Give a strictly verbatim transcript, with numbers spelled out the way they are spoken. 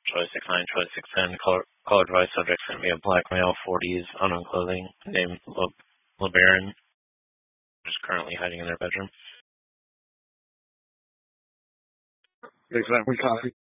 Troy six nine, Troy six ten, caller, caller advice subject sent me a black male, forties, unknown clothing, named Le, LeBaron, just currently hiding in their bedroom. Exactly. Copy.